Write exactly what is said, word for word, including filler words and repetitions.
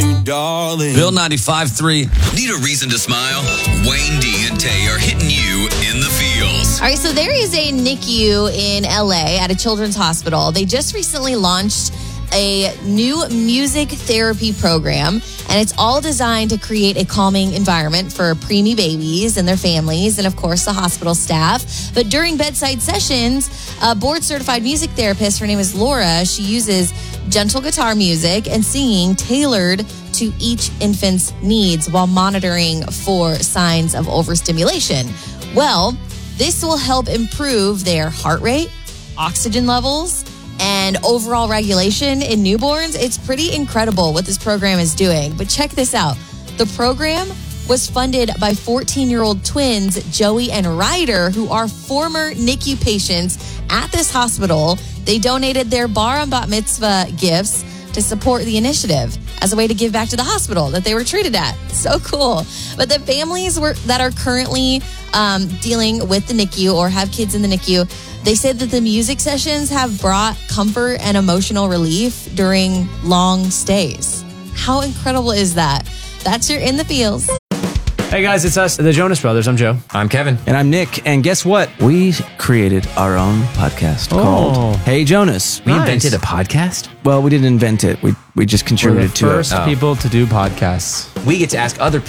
you, darling. Bill ninety-five three. Need a reason to smile? Wayne D and Tay are hitting you in the feels. All right, so there is a N I C U in L A at a children's hospital. They just recently launched a new music therapy program, and it's all designed to create a calming environment for preemie babies and their families, and of course the hospital staff. But during bedside sessions, a board-certified music therapist, her name is Laura, she uses gentle guitar music and singing tailored to each infant's needs while monitoring for signs of overstimulation. Well, this will help improve their heart rate, oxygen levels, and overall regulation in newborns. It's pretty incredible what this program is doing. But check this out. The program was funded by fourteen-year-old twins, Joey and Ryder, who are former N I C U patients at this hospital. They donated their bar and bat mitzvah gifts to support the initiative as a way to give back to the hospital that they were treated at. So cool. But the families were, that are currently um, dealing with the N I C U or have kids in the N I C U, they said that the music sessions have brought comfort and emotional relief during long stays. How incredible is that? That's your In the Feels. Hey guys, it's us, the Jonas Brothers. I'm Joe. I'm Kevin. And I'm Nick. And guess what? We created our own podcast Oh. called Hey Jonas. We Nice. invented a podcast? Well, we didn't invent it. We we just We're contributed the to first it. Oh. people to do podcasts. We get to ask other